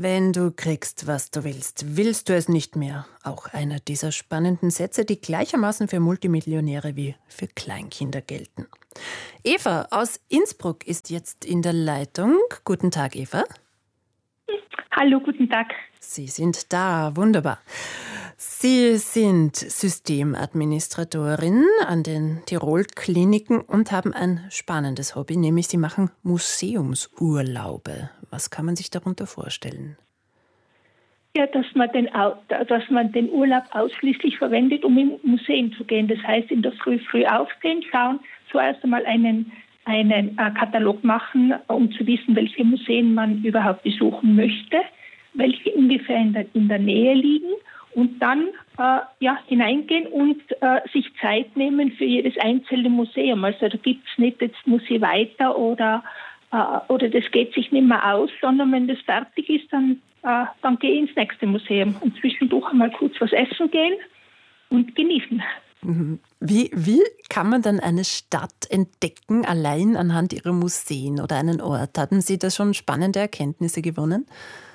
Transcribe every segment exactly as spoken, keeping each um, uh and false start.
Wenn du kriegst, was du willst, willst du es nicht mehr. Auch einer dieser spannenden Sätze, die gleichermaßen für Multimillionäre wie für Kleinkinder gelten. Eva aus Innsbruck ist jetzt in der Leitung. Guten Tag, Eva. Hallo, guten Tag. Sie sind da, wunderbar. Sie sind Systemadministratorin an den Tirol-Kliniken und haben ein spannendes Hobby, nämlich Sie machen Museumsurlaube. Was kann man sich darunter vorstellen? Ja, dass man den, dass man den Urlaub ausschließlich verwendet, um in Museen zu gehen. Das heißt, in der Früh früh aufstehen, schauen, zuerst einmal einen, einen äh, Katalog machen, um zu wissen, welche Museen man überhaupt besuchen möchte, welche ungefähr in der, in der Nähe liegen. Und dann äh, ja, hineingehen und äh, sich Zeit nehmen für jedes einzelne Museum. Also da gibt es nicht, jetzt muss ich weiter oder, äh, oder das geht sich nicht mehr aus, sondern wenn das fertig ist, dann, äh, dann gehe ich ins nächste Museum und zwischendurch einmal kurz was essen gehen und genießen. Wie, wie kann man dann eine Stadt entdecken, allein anhand ihrer Museen oder einen Ort? Hatten Sie da schon spannende Erkenntnisse gewonnen?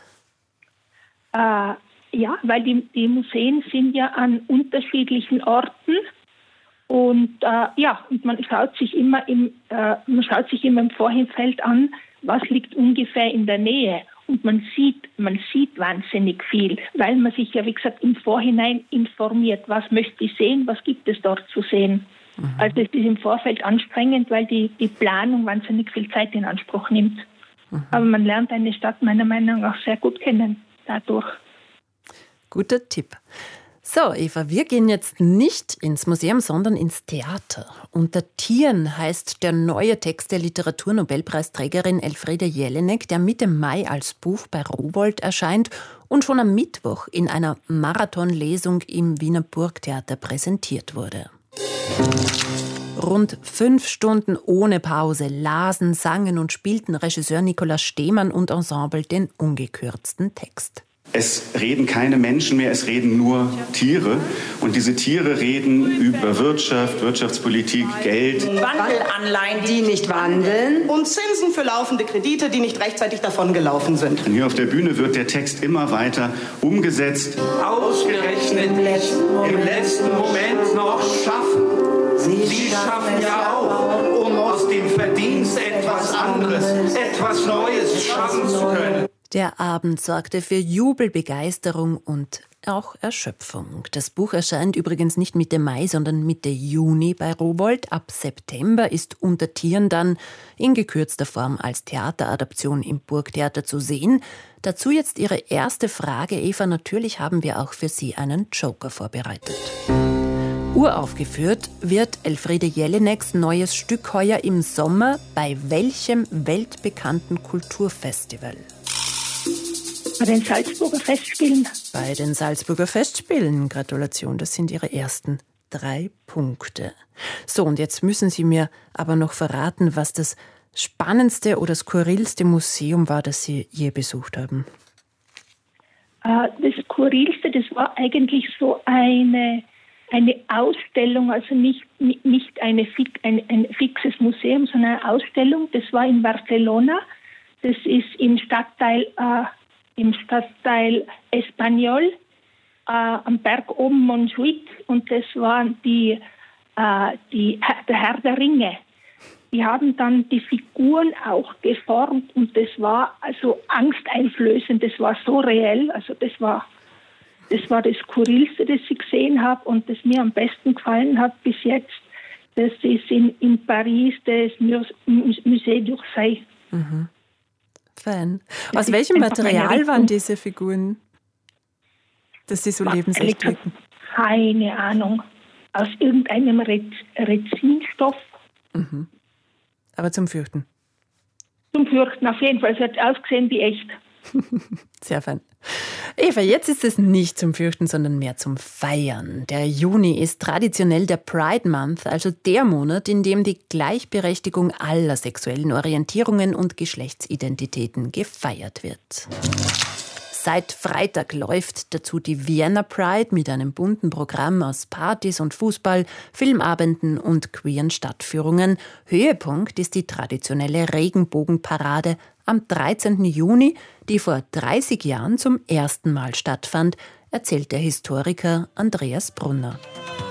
Äh, Ja, weil die, die Museen sind ja an unterschiedlichen Orten und äh, ja, und man schaut sich immer im äh, man schaut sich immer im Vorhinein an, was liegt ungefähr in der Nähe, und man sieht man sieht wahnsinnig viel, weil man sich ja, wie gesagt, im Vorhinein informiert, was möchte ich sehen, was gibt es dort zu sehen. Mhm. Also es ist im Vorfeld anstrengend, weil die die Planung wahnsinnig viel Zeit in Anspruch nimmt. Mhm. Aber man lernt eine Stadt meiner Meinung nach auch sehr gut kennen dadurch. Guter Tipp. So, Eva, wir gehen jetzt nicht ins Museum, sondern ins Theater. Unter Tieren heißt der neue Text der Literaturnobelpreisträgerin Elfriede Jelinek, der Mitte Mai als Buch bei Rowohlt erscheint und schon am Mittwoch in einer Marathonlesung im Wiener Burgtheater präsentiert wurde. Rund fünf Stunden ohne Pause lasen, sangen und spielten Regisseur Nikolaus Stehmann und Ensemble den ungekürzten Text. Es reden keine Menschen mehr, es reden nur Tiere. Und diese Tiere reden über Wirtschaft, Wirtschaftspolitik, Geld. Wandelanleihen, die nicht wandeln. Und Zinsen für laufende Kredite, die nicht rechtzeitig davongelaufen sind. Und hier auf der Bühne wird der Text immer weiter umgesetzt. Ausgerechnet im letzten Moment noch schaffen. Sie schaffen ja auch, um aus dem Verdienst etwas anderes, etwas Neues schaffen zu können. Der Abend sorgte für Jubel, Begeisterung und auch Erschöpfung. Das Buch erscheint übrigens nicht Mitte Mai, sondern Mitte Juni bei Rowohlt. Ab September ist Unter Tieren dann in gekürzter Form als Theateradaption im Burgtheater zu sehen. Dazu jetzt Ihre erste Frage, Eva. Natürlich haben wir auch für Sie einen Joker vorbereitet. Uraufgeführt wird Elfriede Jelineks neues Stück heuer im Sommer bei welchem weltbekannten Kulturfestival? Bei den Salzburger Festspielen. Bei den Salzburger Festspielen. Gratulation, das sind Ihre ersten drei Punkte. So, und jetzt müssen Sie mir aber noch verraten, was das spannendste oder skurrilste Museum war, das Sie je besucht haben. Das Skurrilste, das war eigentlich so eine, eine Ausstellung, also nicht, nicht eine, ein, ein fixes Museum, sondern eine Ausstellung. Das war in Barcelona. Das ist im Stadtteil äh, im Stadtteil Espanyol, äh, am Berg oben Montjuic, und das waren die, äh, die, der Herr der Ringe. Die haben dann die Figuren auch geformt und das war also angsteinflößend, das war so reell, also das war das war das Skurrilste, das ich gesehen habe, und das mir am besten gefallen hat bis jetzt. Das ist in, in Paris, das Musée d'Orsay. Mhm. Fan. Aus welchem Material waren diese Figuren, dass sie so lebensecht wirken? Keine Ahnung. Aus irgendeinem Rezinstoff. Mhm. Aber zum Fürchten? Zum Fürchten, auf jeden Fall. Es hat ausgesehen wie echt. Sehr fein. Eva, jetzt ist es nicht zum Fürchten, sondern mehr zum Feiern. Der Juni ist traditionell der Pride Month, also der Monat, in dem die Gleichberechtigung aller sexuellen Orientierungen und Geschlechtsidentitäten gefeiert wird. Seit Freitag läuft dazu die Vienna Pride mit einem bunten Programm aus Partys und Fußball, Filmabenden und queeren Stadtführungen. Höhepunkt ist die traditionelle Regenbogenparade am dreizehnten Juni, die vor dreißig Jahren zum ersten Mal stattfand, erzählt der Historiker Andreas Brunner.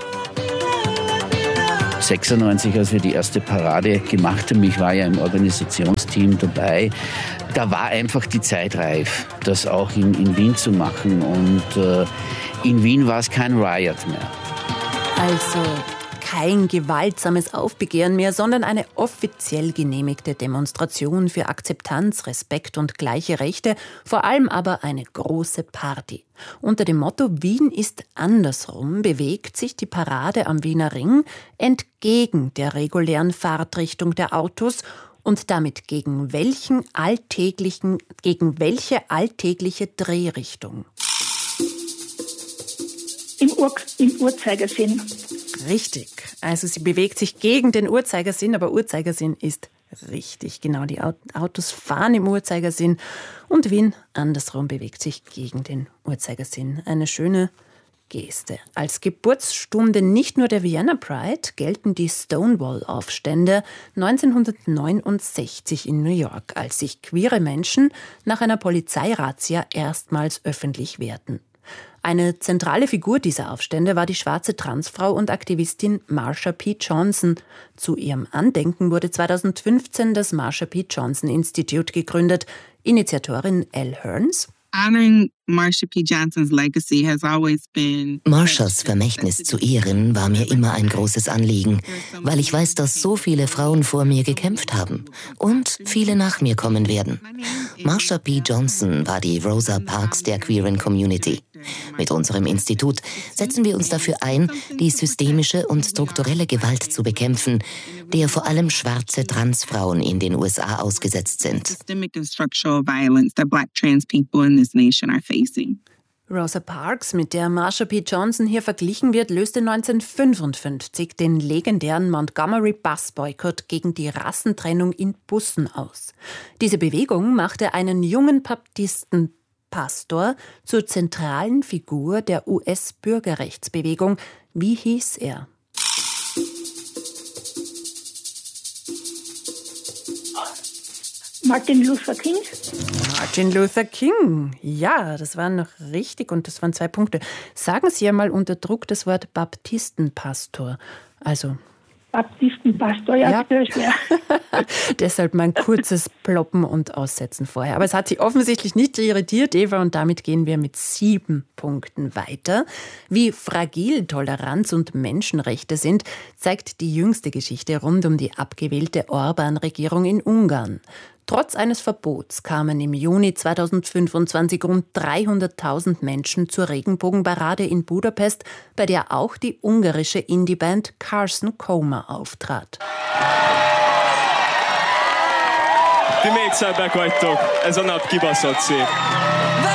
sechsundneunzig, als wir die erste Parade gemacht haben, ich war ja im Organisationsteam dabei, da war einfach die Zeit reif, das auch in, in Wien zu machen. Und äh, in Wien war es kein Riot mehr. Also kein gewaltsames Aufbegehren mehr, sondern eine offiziell genehmigte Demonstration für Akzeptanz, Respekt und gleiche Rechte, vor allem aber eine große Party. Unter dem Motto Wien ist andersrum bewegt sich die Parade am Wiener Ring entgegen der regulären Fahrtrichtung der Autos und damit gegen welchen alltäglichen, gegen welche alltägliche Drehrichtung? Im, Ur- im Uhrzeigersinn. Richtig. Also sie bewegt sich gegen den Uhrzeigersinn, aber Uhrzeigersinn ist richtig. Genau, die Autos fahren im Uhrzeigersinn und Wien andersrum bewegt sich gegen den Uhrzeigersinn. Eine schöne Geste. Als Geburtsstunde nicht nur der Vienna Pride gelten die Stonewall-Aufstände neunzehnhundertneunundsechzig in New York, als sich queere Menschen nach einer Polizeirazzia erstmals öffentlich wehrten. Eine zentrale Figur dieser Aufstände war die schwarze Transfrau und Aktivistin Marsha P. Johnson. Zu ihrem Andenken wurde zweitausendfünfzehn das Marsha P. Johnson Institute gegründet. Initiatorin Elle Hearns. Honoring Marsha P. Johnson's legacy has always been. Marshas Vermächtnis zu ehren war mir immer ein großes Anliegen, weil ich weiß, dass so viele Frauen vor mir gekämpft haben und viele nach mir kommen werden. Marsha P. Johnson war die Rosa Parks der queeren Community. Mit unserem Institut setzen wir uns dafür ein, die systemische und strukturelle Gewalt zu bekämpfen, der vor allem schwarze Transfrauen in den U S A ausgesetzt sind. Systemic and structural violence that black trans people in this nation are facing. Rosa Parks, mit der Marsha P. Johnson hier verglichen wird, löste neunzehnhundertfünfundfünfzig den legendären Montgomery Bus Boycott gegen die Rassentrennung in Bussen aus. Diese Bewegung machte einen jungen Baptistenpastor zur zentralen Figur der U S-Bürgerrechtsbewegung. Wie hieß er? Martin Luther King. Martin Luther King. Ja, das war noch richtig und das waren zwei Punkte. Sagen Sie ja mal unter Druck das Wort Baptistenpastor. Also Baptistenpastor, ja, ja. das ist schwer. Deshalb mein kurzes Ploppen und Aussetzen vorher. Aber es hat Sie offensichtlich nicht irritiert, Eva, und damit gehen wir mit sieben Punkten weiter. Wie fragil Toleranz und Menschenrechte sind, zeigt die jüngste Geschichte rund um die abgewählte Orban-Regierung in Ungarn. Trotz eines Verbots kamen im Juni zweitausendfünfundzwanzig rund dreihunderttausend Menschen zur Regenbogenparade in Budapest, bei der auch die ungarische Indie-Band Carson Coma auftrat. Ti még szebbek vagytok, ez a nap kibaszott szép.